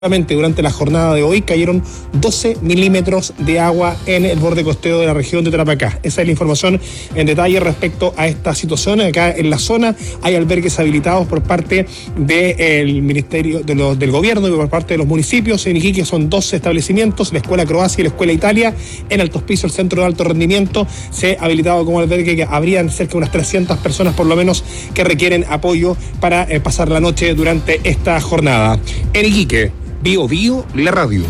Durante la jornada de hoy cayeron 12 milímetros de agua en el borde costero de la región de Tarapacá. Esa es la información en detalle respecto a esta situación. Acá en la zona hay albergues habilitados por parte del Ministerio del Gobierno y por parte de los municipios. En Iquique son 12 establecimientos, la Escuela Croacia y la Escuela Italia. En Alto Hospicio, el Centro de Alto Rendimiento, se ha habilitado como albergue, que habrían cerca de unas 300 personas por lo menos que requieren apoyo para pasar la noche durante esta jornada. En Iquique, Bio Bio, la radio.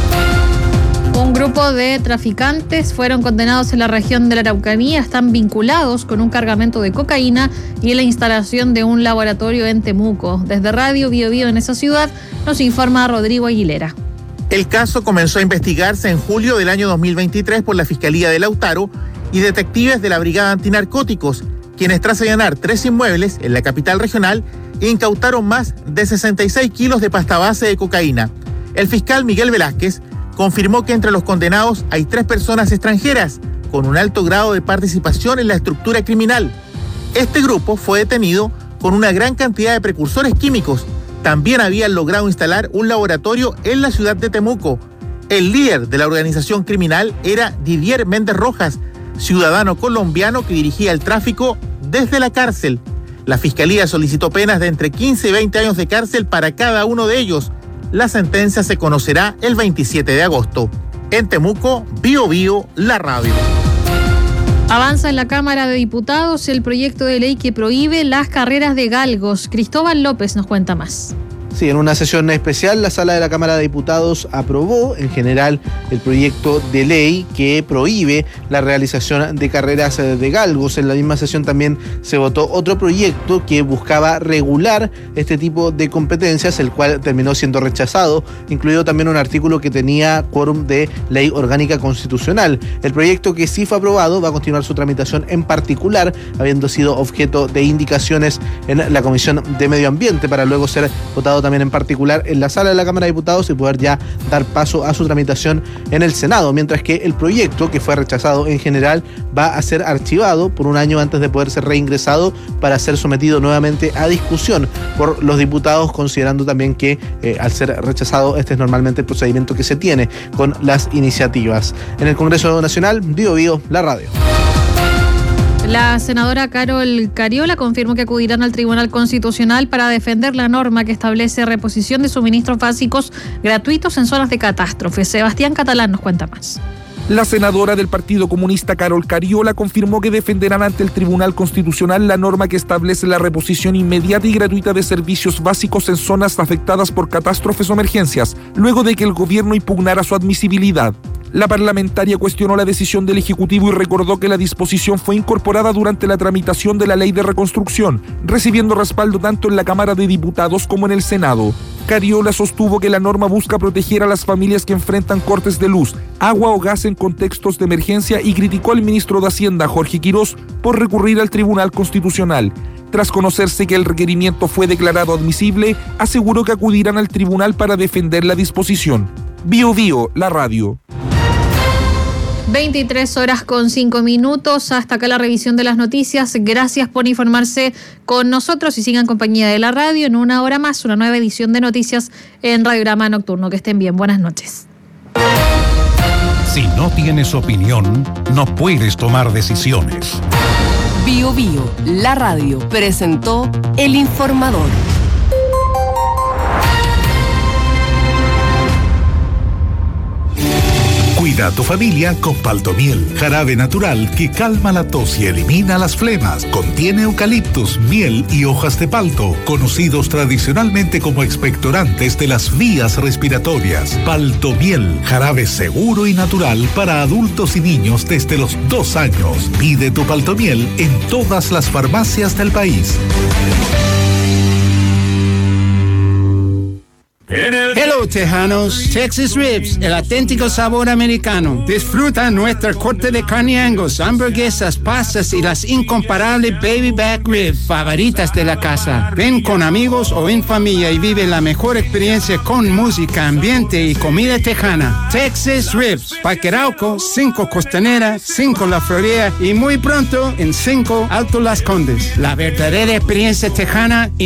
Un grupo de traficantes fueron condenados en la región de la Araucanía. Están vinculados con un cargamento de cocaína y la instalación de un laboratorio en Temuco. Desde Radio Bio Bio en esa ciudad nos informa Rodrigo Aguilera. El caso comenzó a investigarse en julio del año 2023 por la Fiscalía de Lautaro y detectives de la Brigada Antinarcóticos, quienes tras allanar 3 inmuebles en la capital regional incautaron más de 66 kilos de pasta base de cocaína. El fiscal Miguel Velázquez confirmó que entre los condenados hay 3 personas extranjeras con un alto grado de participación en la estructura criminal. Este grupo fue detenido con una gran cantidad de precursores químicos. También habían logrado instalar un laboratorio en la ciudad de Temuco. El líder de la organización criminal era Didier Méndez Rojas, ciudadano colombiano que dirigía el tráfico desde la cárcel. La Fiscalía solicitó penas de entre 15 y 20 años de cárcel para cada uno de ellos. La sentencia se conocerá el 27 de agosto. En Temuco, Bio Bio, la radio. Avanza en la Cámara de Diputados el proyecto de ley que prohíbe las carreras de galgos. Cristóbal López nos cuenta más. Sí, en una sesión especial, la Sala de la Cámara de Diputados aprobó en general el proyecto de ley que prohíbe la realización de carreras de galgos. En la misma sesión también se votó otro proyecto que buscaba regular este tipo de competencias, el cual terminó siendo rechazado, incluido también un artículo que tenía quórum de ley orgánica constitucional. El proyecto que sí fue aprobado va a continuar su tramitación en particular, habiendo sido objeto de indicaciones en la Comisión de Medio Ambiente, para luego ser votado también en particular en la Sala de la Cámara de Diputados y poder ya dar paso a su tramitación en el Senado, mientras que el proyecto, que fue rechazado en general, va a ser archivado por un año antes de poder ser reingresado para ser sometido nuevamente a discusión por los diputados, considerando también que al ser rechazado este es normalmente el procedimiento que se tiene con las iniciativas. En el Congreso Nacional, Bio Bio, la radio. La senadora Carol Cariola confirmó que acudirán al Tribunal Constitucional para defender la norma que establece reposición de suministros básicos gratuitos en zonas de catástrofe. Sebastián Catalán nos cuenta más. La senadora del Partido Comunista Carol Cariola confirmó que defenderán ante el Tribunal Constitucional la norma que establece la reposición inmediata y gratuita de servicios básicos en zonas afectadas por catástrofes o emergencias, luego de que el gobierno impugnara su admisibilidad. La parlamentaria cuestionó la decisión del Ejecutivo y recordó que la disposición fue incorporada durante la tramitación de la Ley de Reconstrucción, recibiendo respaldo tanto en la Cámara de Diputados como en el Senado. Cariola sostuvo que la norma busca proteger a las familias que enfrentan cortes de luz, agua o gas en contextos de emergencia y criticó al ministro de Hacienda, Jorge Quirós, por recurrir al Tribunal Constitucional. Tras conocerse que el requerimiento fue declarado admisible, aseguró que acudirán al tribunal para defender la disposición. Bio Bio, la radio. 23:05. Hasta acá la revisión de las noticias. Gracias por informarse con nosotros y sigan en compañía de la radio. En una hora más, una nueva edición de noticias en Radiograma Nocturno. Que estén bien. Buenas noches. Si no tienes opinión, no puedes tomar decisiones. Bio Bio, la radio, presentó El Informador. Cuida a tu familia con Paltomiel, jarabe natural que calma la tos y elimina las flemas. Contiene eucaliptus, miel y hojas de palto, conocidos tradicionalmente como expectorantes de las vías respiratorias. Paltomiel, jarabe seguro y natural para adultos y niños desde los 2 años. Pide tu Paltomiel en todas las farmacias del país. Hello, tejanos. Texas Ribs, el auténtico sabor americano. Disfruta nuestra corte de carne Angus, hamburguesas, pastas y las incomparables baby back ribs favoritas de la casa. Ven con amigos o en familia y vive la mejor experiencia con música, ambiente y comida tejana. Texas Ribs, Parque Arauco, 5 Costanera, 5 La Florida y muy pronto en 5 Alto Las Condes. La verdadera experiencia tejana